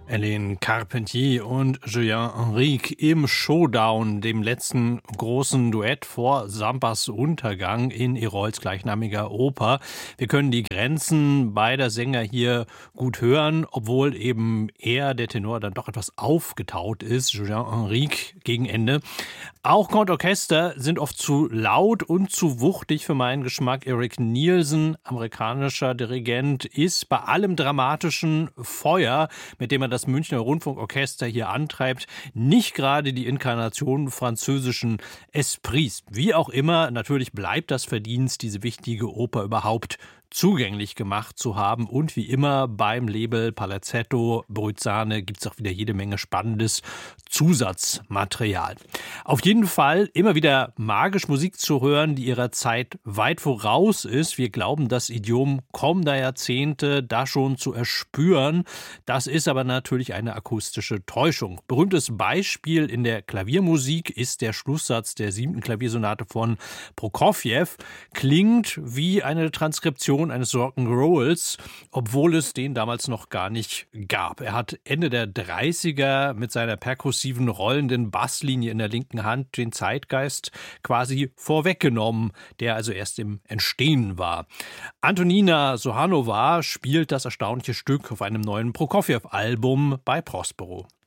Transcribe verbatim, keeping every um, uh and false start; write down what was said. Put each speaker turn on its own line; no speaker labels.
Hélène Carpentier und Julien Henrique im Showdown, dem letzten großen Duett vor Sampas Untergang in Herols gleichnamiger Oper. Wir können die Grenzen beider Sänger hier gut hören, obwohl eben er, der Tenor, dann doch etwas aufgetaut ist, Julien Henrique gegen Ende. Auch Chor und Orchester sind oft zu laut und zu wuchtig für meinen Geschmack. Eric Nielsen, amerikanischer Dirigent, ist bei allem dramatischen Feuer, mit dem er das Münchner Rundfunkorchester hier antreibt, nicht gerade die Inkarnation französischen Esprits. Wie auch immer, natürlich bleibt das Verdienst, diese wichtige Oper überhaupt zugänglich gemacht zu haben. Und wie immer beim Label Palazzetto Brützane gibt es auch wieder jede Menge spannendes Zusatzmaterial. Auf jeden Fall immer wieder magisch Musik zu hören, die ihrer Zeit weit voraus ist. Wir glauben, das Idiom kommender Jahrzehnte da schon zu erspüren. Das ist aber natürlich eine akustische Täuschung. Berühmtes Beispiel in der Klaviermusik ist der Schlusssatz der siebten Klaviersonate von Prokofjew. Klingt wie eine Transkription eines Rock'n'Rolls, obwohl es den damals noch gar nicht gab. Er hat Ende der dreißiger mit seiner perkussiven, rollenden Basslinie in der linken Hand den Zeitgeist quasi vorweggenommen, der also erst im Entstehen war. Antonina Sohanova spielt das erstaunliche Stück auf einem neuen Prokofjew-Album bei Prospero.